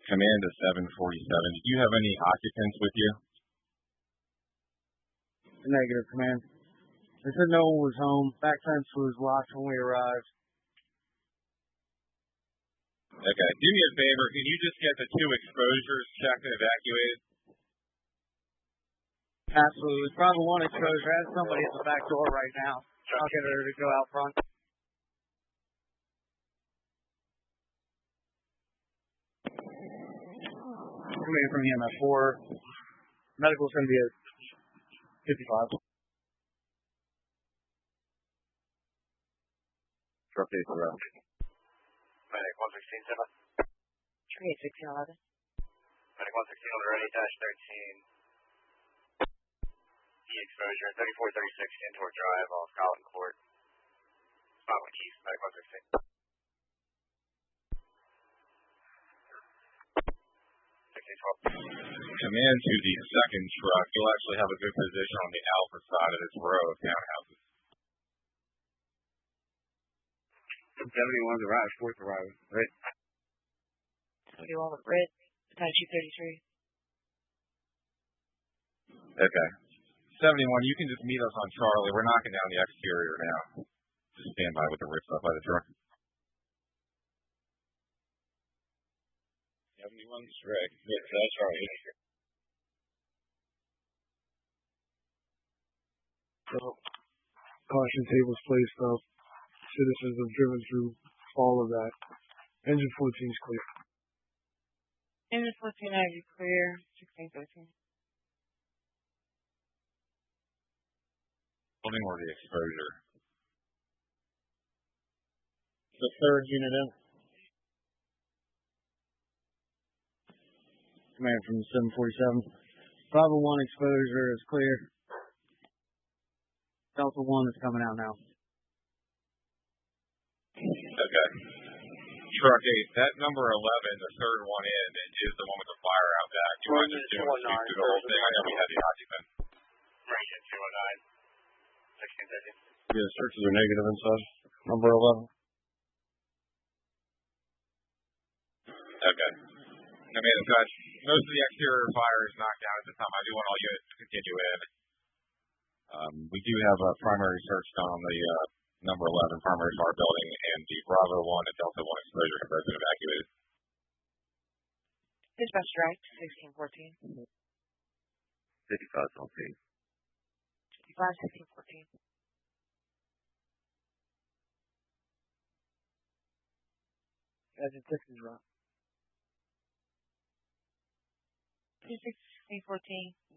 Command to 747. Did you have any occupants with you? Negative, command. They said no one was home. Back fence was locked when we arrived. Okay. Do me a favor. Can you just get the 2 exposures checked and evacuated? Absolutely. Probably 1 exposure. I have somebody at the back door right now. I'll get her to go out front. Coming in from EMF 4. Medical's going to be at 55. Truck 8 around. Medic 116, 7. Tree 1611. Medic 116 on the ready, -13. E exposure, 3436 Indoor Drive off Collin Court. Spotlight East, Medic 116. 1612. Command to the second truck. You'll actually have a good position on the alpha side of this row of townhouses. 71 the right, 4th arrival, right? 71 with red, Apache 33. Okay. 71, you can just meet us on Charlie. We're knocking down the exterior now. Just stand by with the rips up by the truck. 71's Rick. Rick, that's Charlie. So, caution tables placed up. Citizens have driven through all of that. Engine 14 is clear. Engine 14 I you clear, 1613. Building or the exposure? The 3rd unit in. Command from 747. Bravo 1 exposure is clear. Delta 1 is coming out now. Okay. Truck 8, that number 11, the 3rd one in, is the one with the fire out back. You want to just do a sweep through the whole thing? I know we had the occupant. Range 209. 1613. Yeah, searches are negative inside. Number 11. Okay. Command and touch. Most of the exterior fire is knocked down at this time. I do want all units to continue in. We do have a primary search done on the number 11 primary fire building, and the Bravo 1 and Delta 1 exposure have both been evacuated. Dispatch strike 1614. 55 LP. 55 1614. Engine 6 is wrong. 1614.